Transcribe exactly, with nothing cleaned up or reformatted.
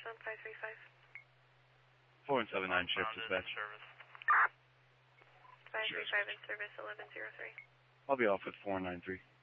on five three five. four one seven nine, shift dispatch. five three five in service, eleven zero three. I'll be off with four nine three.